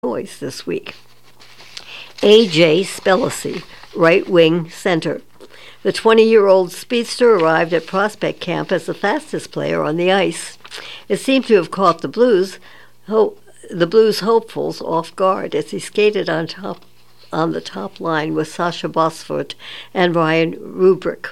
Boys this week. A.J. Spellacy, right wing center. The 20-year-old speedster arrived at prospect camp as the fastest player on the ice. It seemed to have caught the Blues hopefuls off guard as he skated on the top line with Sasha Bosford and Ryan Rubrick.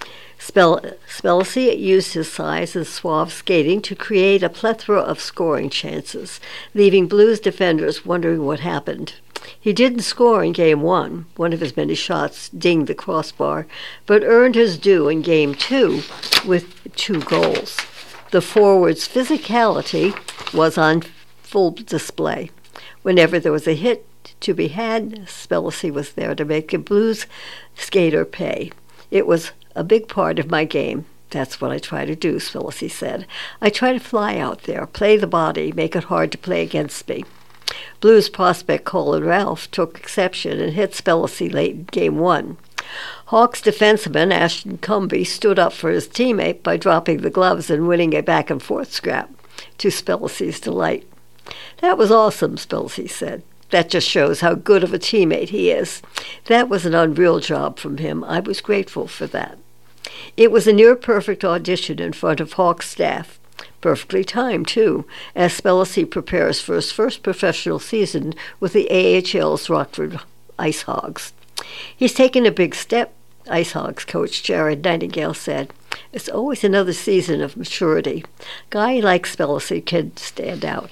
Spellacy used his size and suave skating to create a plethora of scoring chances, leaving Blues defenders wondering what happened. He didn't score in Game 1, one of his many shots dinged the crossbar, but earned his due in Game 2 with 2 goals. The forward's physicality was on full display. Whenever there was a hit to be had, Spellacy was there to make a Blues skater pay. It was a big part of my game. That's what I try to do, Spellacy said. I try to fly out there, play the body, make it hard to play against me. Blues prospect Colin Ralph took exception and hit Spellacy late in Game 1. Hawks defenseman Ashton Cumby stood up for his teammate by dropping the gloves and winning a back-and-forth scrap, to Spellacy's delight. "That was awesome," Spellacy said. "That just shows how good of a teammate he is. That was an unreal job from him. I was grateful for that." It was a near-perfect audition in front of Hawks staff. Perfectly timed, too, as Spellacy prepares for his first professional season with the AHL's Rockford Ice Hogs. "He's taken a big step," Ice Hogs coach Jared Nightingale said. "It's always another season of maturity. Guy like Spellacy can stand out."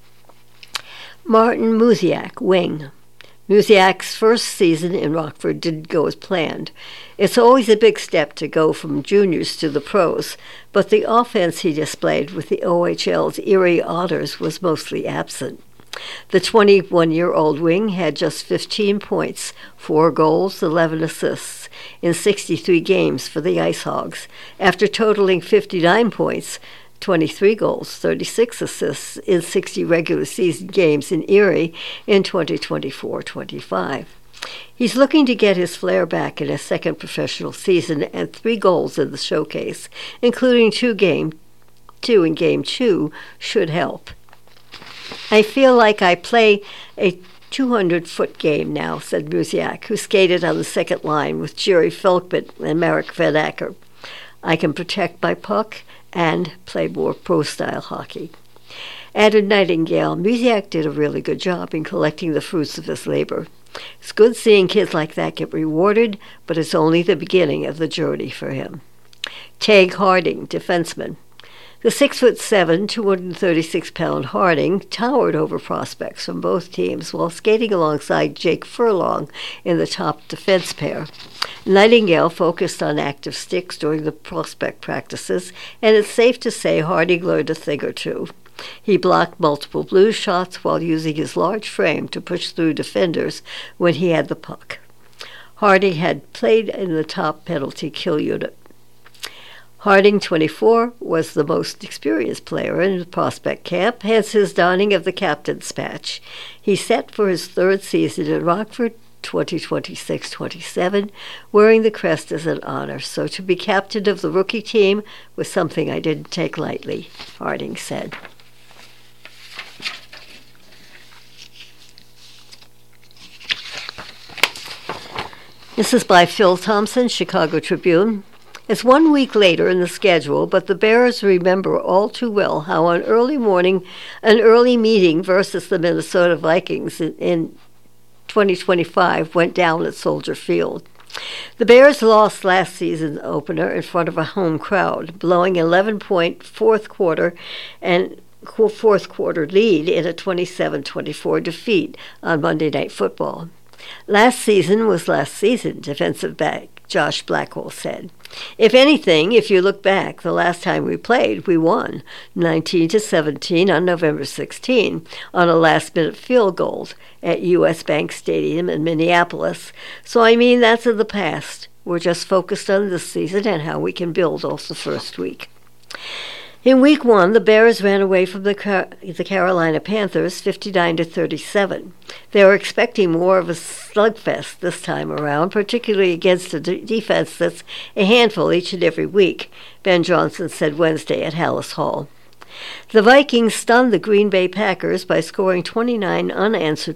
Martin Musiak, wing. Musiak's first season in Rockford didn't go as planned. It's always a big step to go from juniors to the pros, but the offense he displayed with the OHL's Erie Otters was mostly absent. The 21-year-old wing had just 15 points, 4 goals, 11 assists in 63 games for the Ice Hogs, after totaling 59 points, 23 goals, 36 assists in 60 regular season games in Erie in 2024-25. He's looking to get his flair back in his second professional season and 3 goals in the showcase, including 2 in Game 2, should help. "I feel like I play a 200-foot game now," said Musiak, who skated on the second line with Jerry Felkman and Marek Van Acker. "I can protect my puck and play more pro-style hockey." Added Nightingale, Musiak did a really good job in collecting the fruits of his labor. "It's good seeing kids like that get rewarded, but it's only the beginning of the journey for him." Tag Harding, defenseman. The 6'7", 236-pound Harding towered over prospects from both teams while skating alongside Jake Furlong in the top defense pair. Nightingale focused on active sticks during the prospect practices, and it's safe to say Harding learned a thing or two. He blocked multiple Blues shots while using his large frame to push through defenders when he had the puck. Harding had played in the top penalty kill unit. Harding, 24, was the most experienced player in the prospect camp, hence his donning of the captain's patch. He's set for his 3rd season in Rockford, 2026-27, wearing the crest as an honor. "So to be captain of the rookie team was something I didn't take lightly," Harding said. This is by Phil Thompson, Chicago Tribune. It's 1 week later in the schedule, but the Bears remember all too well how an early meeting versus the Minnesota Vikings in 2025 went down at Soldier Field. The Bears lost last season's opener in front of a home crowd, blowing 11-point fourth quarter lead in a 27-24 defeat on Monday Night Football. "Last season was last season," defensive back Josh Blackwell said. "If anything, if you look back, the last time we played, we won 19-17 on November 16 on a last-minute field goal at U.S. Bank Stadium in Minneapolis. So, I mean, that's in the past. We're just focused on this season and how we can build off the first week." In Week 1, the Bears ran away from the Carolina Panthers 59-37. They were expecting more of a slugfest this time around, particularly against a defense that's a handful each and every week, Ben Johnson said Wednesday at Hallis Hall. The Vikings stunned the Green Bay Packers by scoring 29 unanswered